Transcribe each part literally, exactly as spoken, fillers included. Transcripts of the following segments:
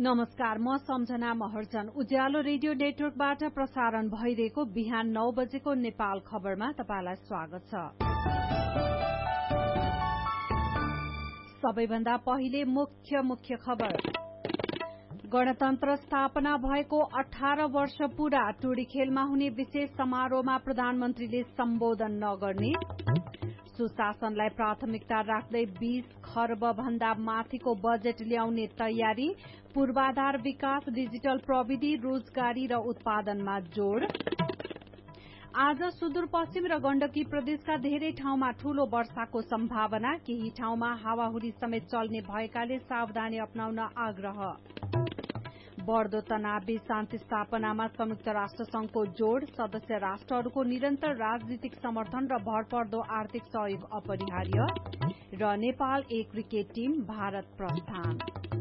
नमस्कार, म सम्झना महर्जन। उज्यालो रेडियो नेटवर्कबाट प्रसारण भइरहेको बिहान नौ बजेको नेपाल खबरमा तपाईलाई स्वागत छ। सबैभन्दा पहिले मुख्य मुख्य खबर। गणतन्त्र स्थापना भएको अठार वर्ष पूरा, टोडी खेलमा हुने विशेष समारोहमा प्रधानमन्त्रीले सम्बोधन नगर्ने, सुशासनलाई प्राथमिकता राख्दै बीस खर्ब भन्दा माथिको बजेट ल्याउने तयारी, पूर्वाधार विकास, डिजिटल प्रविधि, रोजगारी र उत्पादनमा जोड़। आज सुदूरपश्चिम र गण्डकी प्रदेशका धेरै ठाउँमा ठूलो वर्षाको सम्भावना, केही ठाउँमा हावाहुरी समेत चल्ने भएकाले सावधानी अपनाउन आग्रह। बढ़दो तनावी शान्ति स्थापनामा संयुक्त राष्ट्र संघको जोड़, सदस्य राष्ट्रहरूको निरन्तर राजनीतिक समर्थन र भरपर्दो आर्थिक सहयोग अपरिहार्य। र नेपाल ए क्रिकेट टीम भारत प्रस्थान।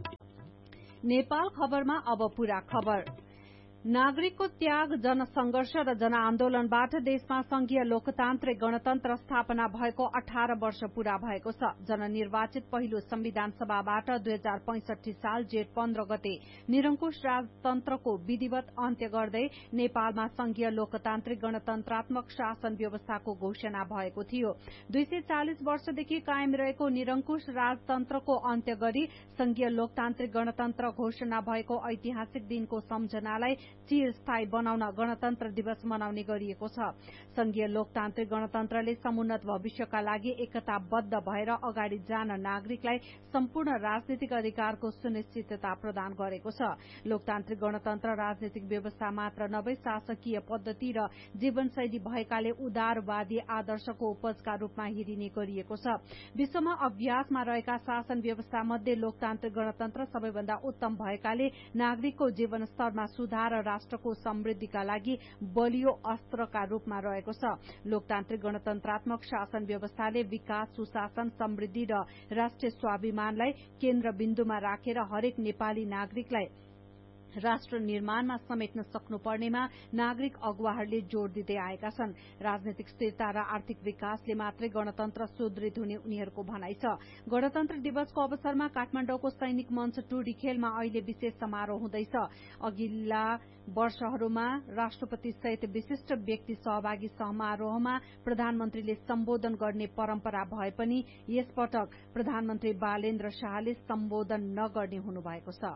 नेपाल खबरमा अब पूरा खबर। नागरिकको त्याग, जनसंघर्ष र जनआन्दोलनबाट देशमा संघीय लोकतान्त्रिक गणतन्त्र स्थापना भएको अठार वर्ष पूरा भएको छ। जननिर्वाचित पहिलो संविधान सभाबाट दुई हजार पैंसठी साल जेठ पन्ध्र गते निरंकुश राजतन्त्रको विधिवत अन्त्य गर्दै नेपालमा संघीय लोकतान्त्रिक गणतन्त्रात्मक शासन व्यवस्थाको घोषणा भएको थियो। दुई सय चालिस वर्षदेखि कायम रहेको निरंकुश राजतन्त्रको अन्त्य गरी संघीय लोकतान्त्रिक गणतन्त्र घोषणा भएको ऐतिहासिक दिनको सम्झनालाई चिरस्थायी बनाउन गणतन्त्र दिवस मनाउने गरिएको छ। संघीय लोकतान्त्रिक गणतन्त्रले समुन्नत भविष्यका लागि एकताबद्ध भएर अगाडि जान नागरिकलाई सम्पूर्ण राजनीतिक अधिकारको सुनिश्चितता प्रदान गरेको छ। लोकतान्त्रिक गणतन्त्र राजनीतिक व्यवस्था मात्र नभई शासकीय पद्धति र जीवनशैली भएकाले उदारवादी आदर्शको उपजका रूपमा हेरिने गरिएको छ। विश्वमा अभ्यासमा रहेका शासन व्यवस्था मध्ये लोकतान्त्रिक गणतन्त्र सबैभन्दा उत्तम भएकाले नागरिकको जीवनस्तरमा सुधार र राष्ट्रको समृद्धिका लागि बलियो अस्त्रका रूपमा रहेको छ। लोकतान्त्रिक गणतन्त्रात्मक शासन व्यवस्थाले विकास, सुशासन, समृद्धि र राष्ट्रिय स्वाभिमानलाई केन्द्रबिन्दुमा राखेर हरेक नेपाली नागरिकलाई राष्ट्र निर्माणमा समेट्न सक्नुपर्नेमा नागरिक अगुवाहरूले जोड़ दिँदै आएका छन्। राजनीतिक स्थिरता र आर्थिक विकासले मात्रै गणतन्त्र सुदृढ हुने उनीहरूको भनाइ छ। गणतन्त्र दिवसको अवसरमा काठमाडौँको सैनिक मञ्च टोडी खेलमा अहिले विशेष समारोह हुँदैछ। अघिल्ला वर्षहरूमा राष्ट्रपति सहित विशिष्ट व्यक्ति सहभागी समारोहमा प्रधानमन्त्रीले सम्बोधन गर्ने परम्परा भए पनि यसपटक प्रधानमन्त्री बालेन्द्र शाहले सम्बोधन नगर्ने हुनुभएको छ।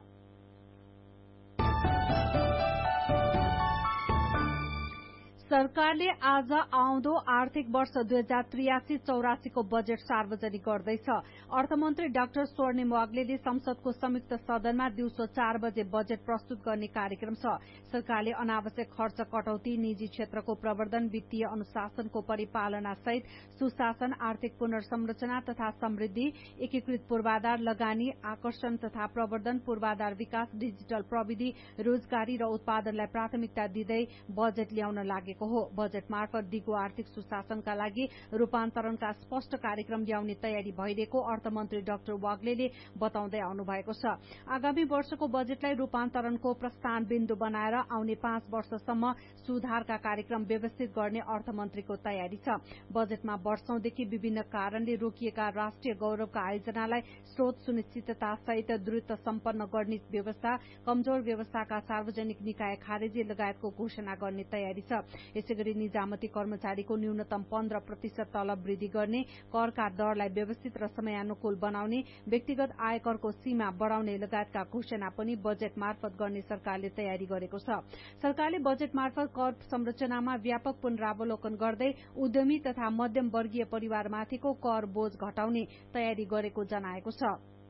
सरकारले आज आउँदो आर्थिक वर्ष दुई हजार त्रियासी चौरासीको बजेट सार्वजनिक गर्दैछ। अर्थमन्त्री डाक्टर स्वर्णिम वाग्लेले संसदको संयुक्त सदनमा दिउँसो चार बजे बजेट प्रस्तुत गर्ने कार्यक्रम छ। सरकारले अनावश्यक खर्च कटौती, निजी क्षेत्रको प्रवर्धन, वित्तीय अनुशासनको परिपालना सहित सुशासन, आर्थिक पुनर्संरचना तथा समृद्धि, एकीकृत पूर्वाधार, लगानी, आकर्षण तथा प्रवर्धन, पूर्वाधार विकास, डिजिटल प्रविधि, रोजगारी र उत्पादनलाई प्राथमिकता दिँदै बजेट ल्याउन लागेको हो। बजेट मार्फत दिगो आर्थिक सुशासनका लागि रूपान्तरणका स्पष्ट कार्यक्रम ल्याउने तयारी भइरहेको अर्थमन्त्री डाक्टर वाग्लेले बताउँदै आउनु भएको छ। आगामी वर्षको बजेटलाई रूपान्तरणको प्रस्थान बिन्दु बनाएर आउने पाँच वर्षसम्म सुधारका कार्यक्रम व्यवस्थित गर्ने अर्थमन्त्रीको तयारी छ। बजेटमा वर्षौंदेखि विभिन्न कारणले रोकिएका राष्ट्रिय गौरवका आयोजनालाई स्रोत सुनिश्चितता सहित द्रुत सम्पन्न गर्ने व्यवस्था, कमजोर व्यवस्थाका सार्वजनिक निकाय खारेजी लगायतको घोषणा गर्ने तयारी छ। यसैगरी निजामती कर्मचारीको न्यूनतम पन्ध्र प्रतिशत तलब वृद्धि गर्ने, करका दरलाई व्यवस्थित र समयानुकूल बनाउने, व्यक्तिगत आयकरको सीमा बढ़ाउने लगायतका घोषणा पनि बजेट मार्फत गर्ने सरकारले तयारी गरेको छ। सरकारले बजेट मार्फत कर संरचनामा व्यापक पुनरावलोकन गर्दै उद्यमी तथा मध्यम वर्गीय परिवारमाथिको कर बोझ घटाउने तयारी गरेको जनाएको छ।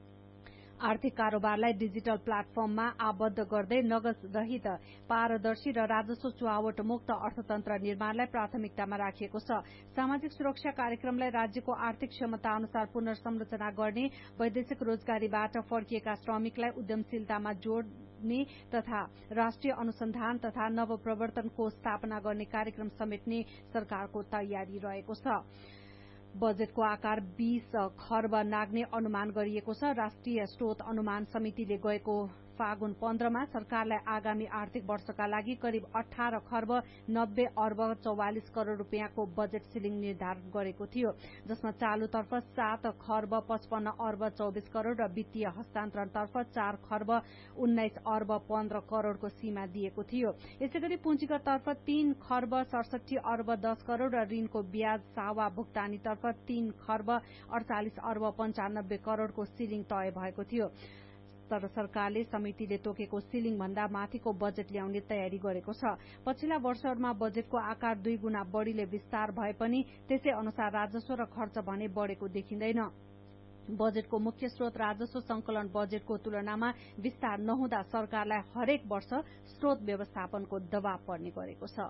आर्थिक कारोबारलाई डिजिटल प्लाटफर्ममा आबद्ध गर्दै नगद रहित, पारदर्शी र राजस्व चुहावट मुक्त अर्थतन्त्र निर्माणलाई प्राथमिकतामा राखिएको छ। सामाजिक सुरक्षा कार्यक्रमलाई राज्यको आर्थिक क्षमता अनुसार पुनर्संरचना गर्ने, वैदेशिक रोजगारीबाट फर्किएका श्रमिकलाई उद्यमशीलतामा जोड्ने तथा राष्ट्रिय अनुसन्धान तथा नवप्रवर्तन कोष स्थापना गर्ने कार्यक्रम समेट्ने सरकारको तयारी रहेको छ। बजेटको आकार बीस खर्ब नाग्ने अनुमान गरिएको छ। राष्ट्रिय स्रोत अनुमान समितिले गएको फागुन पन्ध्रमा सरकारलाई आगामी आर्थिक वर्षका लागि करिब अठार खर्ब नब्बे अर्ब चौवालिस करोड़ रूपियाँको बजेट सिलिङ निर्धारण गरेको थियो, जसमा चालुतर्फ सात खर्ब पचपन्न अर्ब चौबिस करोड़ र वित्तीय हस्तान्तरणतर्फ चार खर्ब उन्नाइस अर्ब पन्ध्र करोड़को सीमा दिएको थियो। यसैगरी पुँजीगततर्फ तीन खर्ब सडसठी अर्ब दस करोड़ र ऋणको ब्याज सावा भुक्तानीतर्फ तीन खर्ब अडचालिस अर्ब पञ्चानब्बे करोड़को सिलिङ तय भएको थियो। तर सरकारले समितिले तोकेको सिलिङ भन्दा माथिको बजेट ल्याउने तयारी गरेको छ। पछिल्ला वर्षहरूमा बजेटको आकार दुई गुणा बढ़ीले विस्तार भए पनि त्यसै अनुसार राजस्व र खर्च भने बढ़ेको देखिँदैन। बजेटको मुख्य स्रोत राजस्व संकलन बजेटको तुलनामा विस्तार नहुँदा सरकारलाई हरेक वर्ष स्रोत व्यवस्थापनको दबाव पर्ने गरेको छ।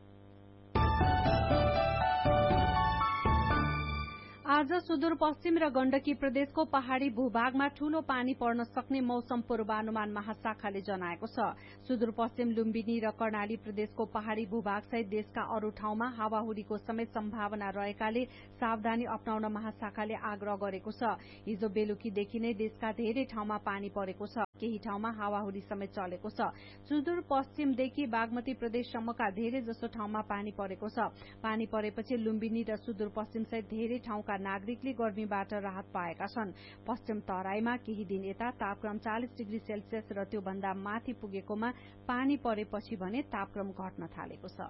आज सुदूरपश्चिम र गण्डकी प्रदेशको पहाड़ी भूभागमा ठूलो पानी पर्न सक्ने मौसम पूर्वानुमान महाशाखाले जनाएको छ। सुदूरपश्चिम लुम्बिनी र कर्णाली प्रदेशको पहाड़ी भूभागसहित देशका अरू ठाउँमा हावाहुरीको समेत सम्भावना रहेकाले सावधानी अपनाउन महाशाखाले आग्रह गरेको छ। हिजो बेलुकीदेखि नै देशका धेरै ठाउँमा पानी परेको छ, केही ठाउँमा हावाहुरी समेत चलेको छ। सुदूरपश्चिमदेखि बागमती प्रदेशसम्मका धेरै जसो ठाउँमा पानी परेको छ। पानी परेपछि लुम्बिनी र सुदूरपश्चिमसहित धेरै ठाउँका नागरिकले गर्मीबाट राहत पाएका छन्। पश्चिम तराईमा केही दिन यता तापक्रम चालिस डिग्री सेल्सियस र त्यो भन्दा माथि पुगेकोमा पानी परेपछि भने तापक्रम घट्न थालेको छ।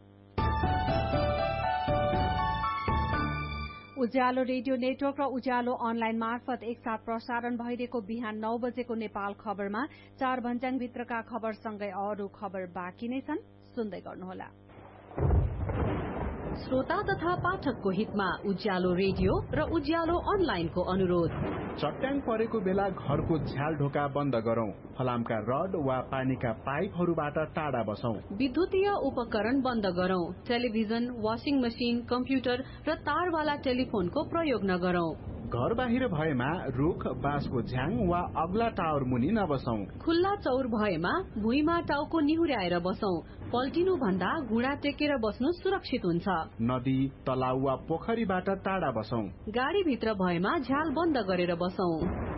उज्यालो रेडियो नेटवर्क र उज्यालो अनलाइन मार्फत एकसाथ प्रसारण भइरहेको बिहान नौ बजेको नेपाल खबरमा चार भन्ज्याङभित्रका खबरसँगै अरू खबर बाँकी नै छन्, सुन्दै गर्नुहोला। श्रोता तथा पाठकको हितमा उज्यालो रेडियो र उज्यालो अनलाइनको अनुरोध। चट्याङ परेको बेला घरको झ्याल ढोका बन्द गरौं, फलामका रड वा पानीका पाइपहरूबाट टाढा बसौं, विद्युतीय उपकरण बन्द गरौं, टेलिभिजन, वाशिङ मशिन, कम्प्युटर र तारवाला टेलिफोनको प्रयोग नगरौं। घर बाहिर भएमा रुख, बाँसको झ्याङ वा अग्ला टावर मुनि नबसौं। खुल्ला चौर भएमा भुइँमा टाउको निहुर्याएर बसौं। पल्टिनु भन्दा घुँडा टेकेर बस्नु सुरक्षित हुन्छ। नदी, तलाउ वा पोखरीबाट टाढा बसौं। गाडी भित्र भएमा झ्याल बन्द गरेर बसौं।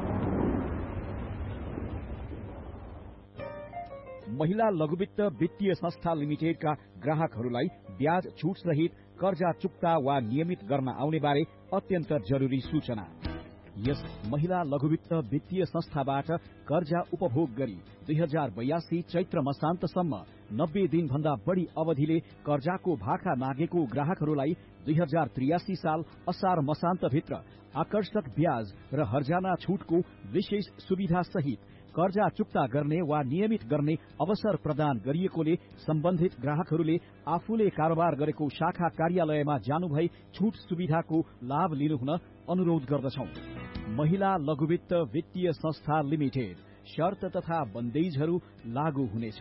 महिला लघुवित्त वित्तीय संस्था लिमिटेडका ग्राहकहरूलाई ब्याज छुट सहित कर्जा चुक्ता वा नियमित गर्न आउने बारे अत्यन्त जरुरी सूचना। यस महिला लघुवित्त वित्तीय संस्थाबाट कर्जा उपभोग गरी दुई हजार बयासी चैत्र मसान्तसम्म नब्बे दिन भन्दा बढ़ी अवधिले कर्जाको भाका मागेको ग्राहकहरूलाई दुई हजार त्रियासी साल असार मसान्तभित्र आकर्षक ब्याज र हर्जाना छुटको विशेष सुविधा सहित कर्जा चुक्ता गर्ने वा नियमित गर्ने अवसर प्रदान गरिएकोले सम्बन्धित ग्राहकहरूले आफूले कारोबार गरेको शाखा कार्यालयमा जानुभई छुट सुविधाको लाभ लिनुहुन अनुरोध गर्दछौं। महिला लघुवित्त वित्तीय संस्था लिमिटेड, शर्त तथा बन्देजहरू लागू हुनेछ।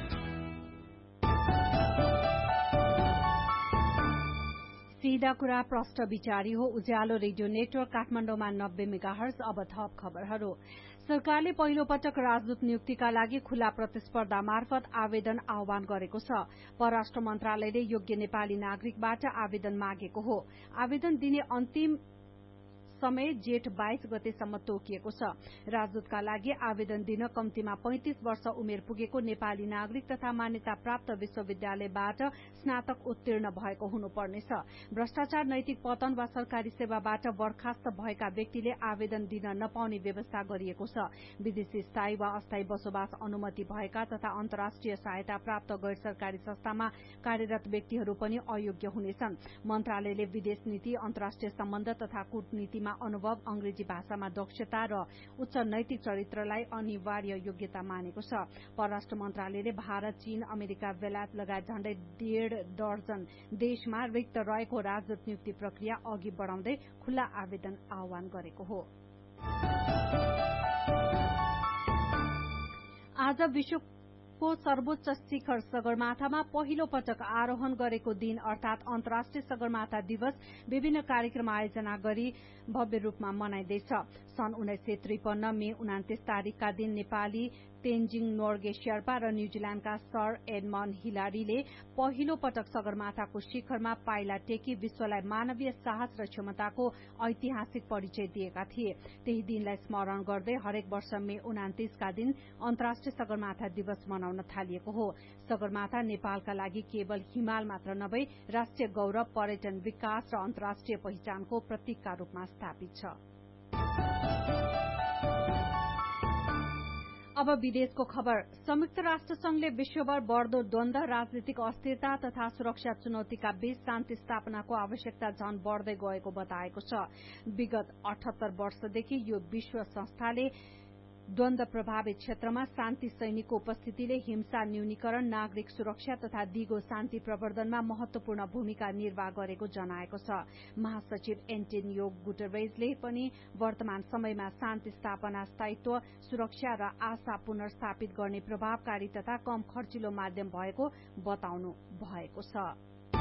सीधा कुरा प्रष्ट विचारी हो। उज्यालो रेडियो नेटवर्क काठमाडौँमा नब्बे मेगाहर्ज। अब थप खबरहरू। सरकारले पहिलो पटक राजदूत नियुक्तिका लागि खुला प्रतिस्पर्धा मार्फत आवेदन आह्वान गरेको छ। परराष्ट्र मन्त्रालयले योग्य नेपाली नागरिकबाट आवेदन मागेको हो। आवेदन दिने अन्तिम समय जेठ बाइस गतेसम्म तोकिएको छ। राजदूतका लागि आवेदन दिन कम्तीमा पैंतिस वर्ष उमेर पुगेको नेपाली नागरिक तथा मान्यता प्राप्त विश्वविद्यालयबाट स्नातक उत्तीर्ण भएको हुनुपर्नेछ। भ्रष्टाचार, नैतिक पतन वा सरकारी सेवाबाट बर्खास्त भएका व्यक्तिले आवेदन दिन नपाउने व्यवस्था गरिएको छ। विदेशी स्थायी वा अस्थायी बसोबास अनुमति भएका तथा अन्तर्राष्ट्रिय सहायता प्राप्त गैर सरकारी संस्थामा कार्यरत व्यक्तिहरू पनि अयोग्य हुनेछन्। मन्त्रालयले विदेश नीति, अन्तर्राष्ट्रिय सम्बन्ध तथा कूटनीतिमा अनुभव, अंग्रेजी भाषामा दक्षता र उच्च नैतिक चरित्रलाई अनिवार्य योग्यता मानेको छ। परराष्ट्र मन्त्रालयले भारत, चीन, अमेरिका, बेलायत लगायत झण्डै डेढ दर्जन देशमा रिक्त रहेको राजदूत नियुक्ति प्रक्रिया अघि बढ़ाउँदै खुल्ला आवेदन आह्वान गरेको हो। आज विश्व विश्वको सर्वोच्च शिखर सगरमाथामा पहिलो पटक आरोहण गरेको दिन अर्थात अन्तर्राष्ट्रिय सगरमाथा दिवस विभिन्न कार्यक्रम आयोजना गरी भव्य रूपमा मनाइँदैछ। सन् उन्नाइस सय त्रिपन्न मे उनातिस तारीकका दिन नेपाली तेन्जिङ नोर्गे शेर्पा र न्यूजील्याण्डका सर एडमण्ड हिलारीले पहिलो पटक सगरमाथाको शिखरमा पाइला टेकी विश्वलाई मानवीय साहस र क्षमताको ऐतिहासिक परिचय दिएका थिए। त्यही दिनलाई स्मरण गर्दै हरेक वर्ष मे उनातिसका दिन अन्तर्राष्ट्रिय सगरमाथा दिवस मनाउन थालिएको हो। सगरमाथा नेपालका लागि केवल हिमाल मात्र नभई राष्ट्रिय गौरव, पर्यटन विकास र अन्तर्राष्ट्रिय पहिचानको प्रतीकका रूपमा स्थापित छ। अब विदेशको खबर। संयुक्त राष्ट्र संघले विश्वभर बढ़दो द्वन्द, राजनीतिक अस्थिरता तथा सुरक्षा चुनौतीका बीच शान्ति स्थापनाको आवश्यकता झन बढ़दै गएको बताएको छ। विगत अठहत्तर वर्षदेखि यो विश्व संस्थाले द्वन्द प्रभावित क्षेत्रमा शान्ति सैनिकको उपस्थितिले हिंसा न्यूनीकरण, नागरिक सुरक्षा तथा दिगो शान्ति प्रवर्धनमा महत्वपूर्ण भूमिका निर्वाह गरेको जनाएको छ। महासचिव एन्टोनियो गुटेरेसले पनि वर्तमान समयमा शान्ति स्थापना, स्थायित्व, सुरक्षा र आशा पुनर्स्थापित गर्ने प्रभावकारी तथा कम खर्चिलो माध्यम भएको बताउनु भएको छ।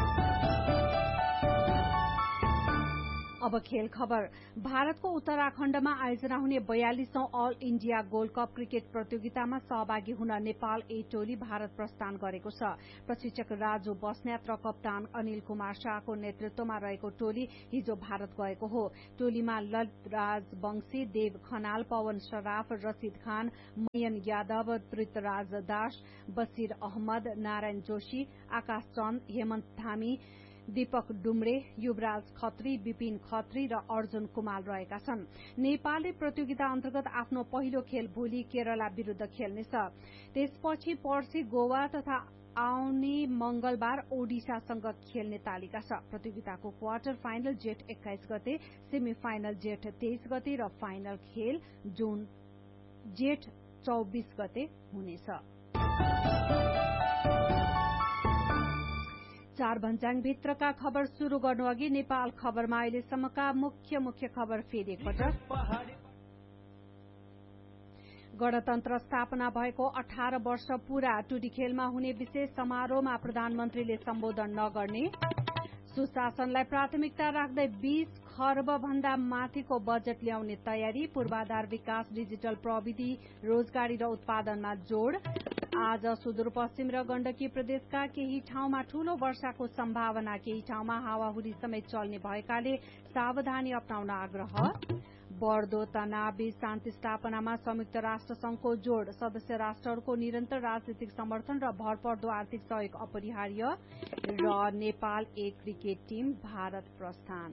अब खेल खबर। भारतको उत्तराखण्डमा आयोजना हुने बयालीसौं all India gold cup cricket प्रतियोगितामा सहभागी हुन नेपाल ए टोली भारत प्रस्थान गरेको छ। प्रशिक्षक राजु बस्नेत र कप्तान अनिल कुमार शाहको नेतृत्वमा रहेको टोली हिजो भारत गएको हो। टोलीमा ललित राजवंशी, देव खनाल, पवन शराफ, रशीद खान, मयन यादव, पृथ्वीराज दास, बशीर अहमद, नारायण जोशी, आकाश चन्द, हेमन्त धामी, दीपक डुम्रे, युवराज खत्री, विपिन खत्री र अर्जुन कुमार रहेका छन्। नेपालले प्रतियोगिता अन्तर्गत आफ्नो पहिलो खेल भोलि केरला विरूद्ध खेल्नेछ। त्यसपछि पर्सि गोवा तथा आउने मंगलबार ओडिसासँग खेल्ने तालिका छ। प्रतियोगिताको क्वार्टर फाइनल जेठ एक्काइस गते, सेमी फाइनल जेठ तेइस गते र फाइनल खेल जुन जेठ चौबिस गते हुनेछ। चार भन्ज्याङ भित्रका खबर शुरू गर्नु अघि नेपाल खबरमा अहिलेसम्मका मुख्य मुख्य खबर फेरि एकपटक। गणतन्त्र स्थापना भएको अठार वर्ष पूरा, टुडी खेलमा हुने विशेष समारोहमा प्रधानमन्त्रीले सम्बोधन नगर्ने, सुशासनलाई प्राथमिकता राख्दै बीस खर्ब भन्दा माथिको बजेट ल्याउने तयारी, पूर्वाधार विकास, डिजिटल प्रविधि, रोजगारी र उत्पादनमा जोड़। आज सुदूरपश्चिम र गण्डकी प्रदेशका केही ठाउँमा ठूलो वर्षाको सम्भावना, केही ठाउँमा हावाहुरी समेत चल्ने भएकाले सावधानी अपनाउन आग्रह। बढ़दो तनावी शान्ति स्थापनामा संयुक्त राष्ट्र संघको जोड़, सदस्य राष्ट्रहरूको निरन्तर राजनीतिक समर्थन र भरपर्दो आर्थिक सहयोग अपरिहार्य। र नेपाल ए क्रिकेट टीम भारत प्रस्थान।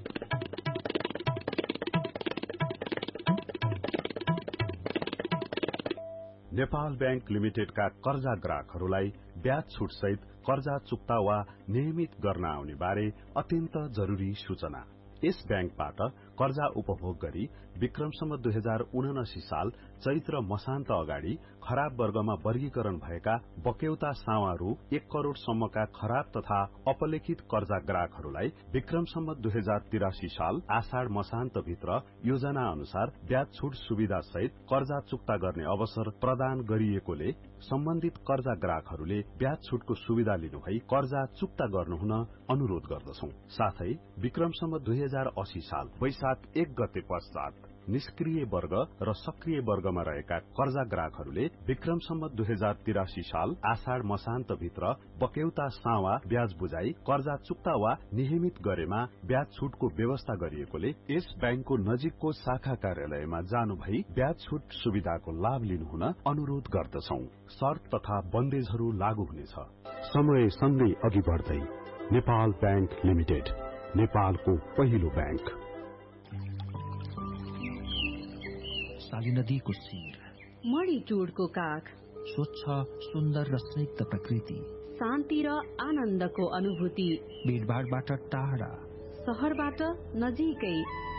नेपाल बैंक लिमिटेडका कर्जा ग्राहकहरूलाई ब्याज छुट सहित कर्जा चुक्ता वा नियमित गर्न आउने बारे अत्यन्त जरूरी सूचना। यस बैंकबाट कर्जा उपभोग गरी विक्रमसम्म दुई हजार उनासी साल चैत्र मसान्त अगाडि खराब वर्गमा वर्गीकरण भएका बक्यौता सावा रु एक करोड़ सम्मका खराब तथा अपलेखित कर्जा ग्राहकहरूलाई विक्रमसम्म दुई हजार तिरासी साल आषाढ़ मसान्त भित्र योजना अनुसार ब्याज छुट सुविधा सहित कर्जा चुक्ता गर्ने अवसर प्रदान गरिएकोले सम्बन्धित कर्जा ग्राहकहरूले ब्याज छुटको सुविधा लिनुभई कर्जा चुक्ता गर्नुहुन अनुरोध गर्दछौं। साथै विक्रमसम्म दुई हजार अस्सी साल वैशाख एक गते पश्चात निष्क्रिय वर्ग र सक्रिय वर्गमा रहेका कर्जा ग्राहकहरूले विक्रमसम्म दुई हजार तिरासी साल आषाढ़ मसान्त भित्र बक्यौता सावा ब्याज बुझाई कर्जा चुक्ता वा नियमित गरेमा ब्याज छुटको व्यवस्था गरिएकोले यस बैंकको नजिकको शाखा कार्यालयमा जानु भई ब्याज छुट सुविधाको लाभ लिनुहुन अनुरोध गर्दछौं। शर्त तथा बन्देजहरू लागू हुनेछ। समय सँगै अघि बढ्दै नेपाल बैंक लिमिटेड, नेपालको पहिलो बैंक। साली नदीको शिर, मणिटुडको काख, स्वच्छ सुन्दर र स्निग्ध प्रकृति, शान्ति र आनन्दको अनुभूति, भीडभाडबाट टाढा, शहरबाट नजिकै।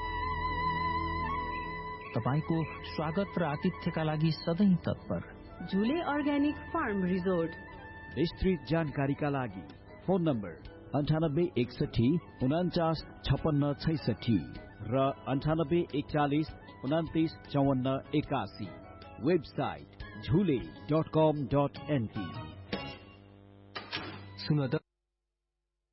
तपाईको स्वागत र आतिथ्यका लागि सधैं तत्पर। झुले अर्ग्यानिक फार्म रिजोर्ट। विस्तृत जानकारीका लागि फोन नम्बर अन्ठानब्बे एकसठी उनाचास छपन्न छैसठी र अन्ठानब्बे एकचालिस उनातिस चौवन्न एकासी। वेबसाइट झुले डट कम डट एनपी। सुन त